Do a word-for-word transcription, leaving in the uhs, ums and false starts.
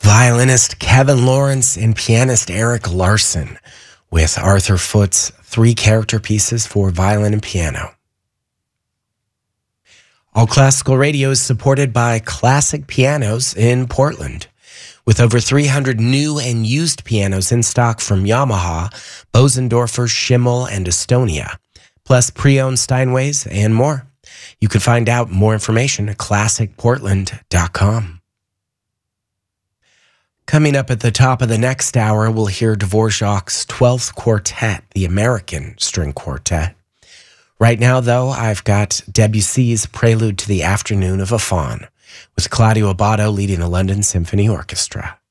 violinist Kevin Lawrence and pianist Eric Larson with Arthur Foote's three character pieces for violin and piano. All Classical Radio is supported by Classic Pianos in Portland. With over three hundred new and used pianos in stock from Yamaha, Bosendorfer, Schimmel, and Estonia, plus pre-owned Steinways and more. You can find out more information at classic portland dot com. Coming up at the top of the next hour, we'll hear Dvorak's twelfth Quartet, the American String Quartet. Right now, though, I've got Debussy's Prelude to the Afternoon of a Faun, with Claudio Abbado leading the London Symphony Orchestra.